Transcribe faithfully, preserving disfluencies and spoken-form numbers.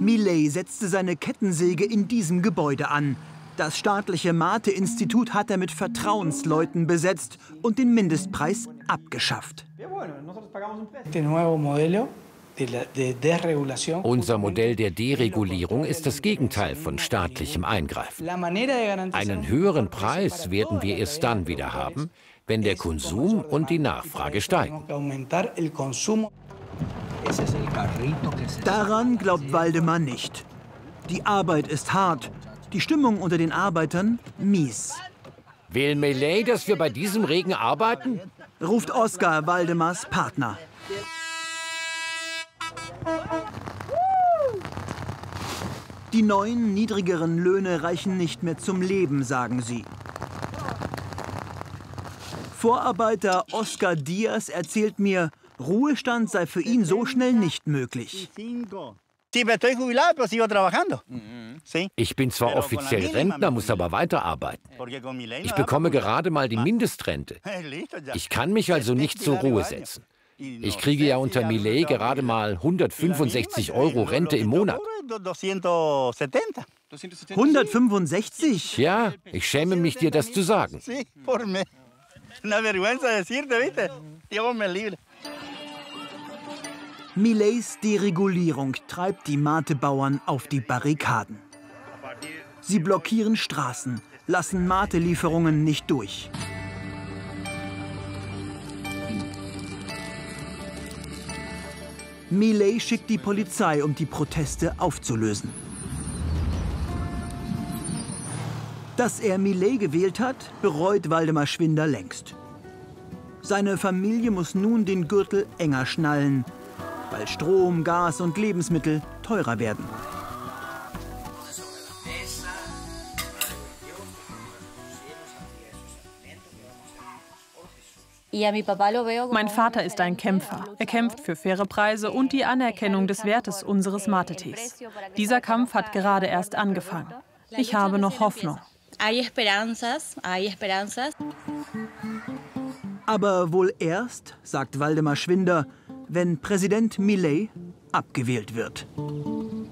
Milei setzte seine Kettensäge in diesem Gebäude an. Das staatliche Mate-Institut hat er mit Vertrauensleuten besetzt und den Mindestpreis abgeschafft. Unser Modell der Deregulierung ist das Gegenteil von staatlichem Eingreifen. Einen höheren Preis werden wir erst dann wieder haben, wenn der Konsum und die Nachfrage steigen. Daran glaubt Waldemar nicht. Die Arbeit ist hart, die Stimmung unter den Arbeitern mies. Will Milei, dass wir bei diesem Regen arbeiten? Ruft Oskar, Waldemars Partner. Die neuen, niedrigeren Löhne reichen nicht mehr zum Leben, sagen sie. Vorarbeiter Oscar Diaz erzählt mir, Ruhestand sei für ihn so schnell nicht möglich. Ich bin zwar offiziell Rentner, muss aber weiterarbeiten. Ich bekomme gerade mal die Mindestrente. Ich kann mich also nicht zur Ruhe setzen. Ich kriege ja unter Milei gerade mal hundertfünfundsechzig Euro Rente im Monat. hundertfünfundsechzig? Ja, ich schäme mich, dir das zu sagen. Mileis Deregulierung treibt die Mate-Bauern auf die Barrikaden. Sie blockieren Straßen, lassen Mate-Lieferungen nicht durch. Milei schickt die Polizei, um die Proteste aufzulösen. Dass er Milei gewählt hat, bereut Waldemar Schwinder längst. Seine Familie muss nun den Gürtel enger schnallen, weil Strom, Gas und Lebensmittel teurer werden. Mein Vater ist ein Kämpfer. Er kämpft für faire Preise und die Anerkennung des Wertes unseres Mate-Tees. Dieser Kampf hat gerade erst angefangen. Ich habe noch Hoffnung. Aber wohl erst, sagt Waldemar Schwinder, wenn Präsident Milei abgewählt wird.